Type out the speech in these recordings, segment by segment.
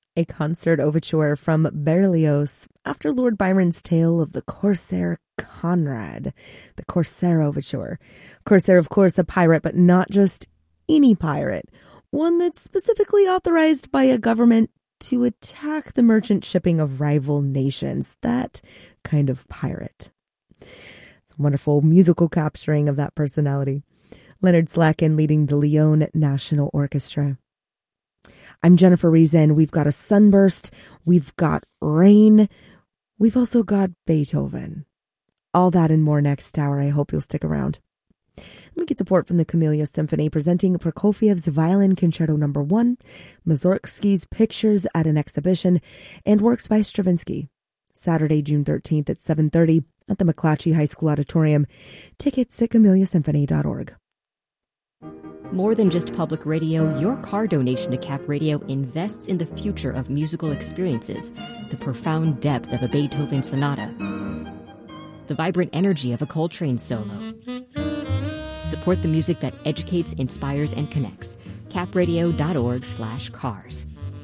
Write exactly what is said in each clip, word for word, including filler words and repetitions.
A concert overture from Berlioz after Lord Byron's tale of the Corsair Conrad, the Corsair Overture. Corsair, of course, a pirate, but not just any pirate, one that's specifically authorized by a government to attack the merchant shipping of rival nations, that kind of pirate. It's a wonderful musical capturing of that personality. Leonard Slacken leading the Lyon National Orchestra. I'm Jennifer Reason. We've got a sunburst. We've got rain. We've also got Beethoven. All that and more next hour. I hope you'll stick around. We get support from the Camellia Symphony presenting Prokofiev's Violin Concerto Number One, Mussorgsky's Pictures at an Exhibition, and works by Stravinsky. Saturday, June thirteenth at seven thirty at the McClatchy High School Auditorium. Tickets at camellia symphony dot org. More than just public radio, your car donation to Cap Radio invests in the future of musical experiences, the profound depth of a Beethoven sonata, the vibrant energy of a Coltrane solo. Support the music that educates, inspires, and connects. capradio.org slash cars.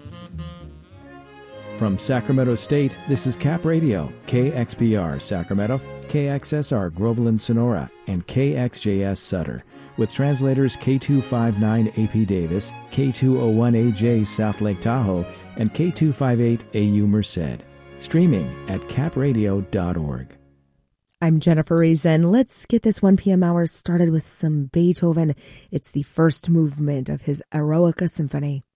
From Sacramento State, this is Cap Radio, K X P R Sacramento, K X S R Groveland Sonora, and K X J S Sutter, with translators K two fifty-nine A P Davis, K two oh one A J South Lake Tahoe, and K two fifty-eight A U Merced. Streaming at cap radio dot org. I'm Jennifer Reason. Let's get this one p.m. hour started with some Beethoven. It's the first movement of his Eroica Symphony.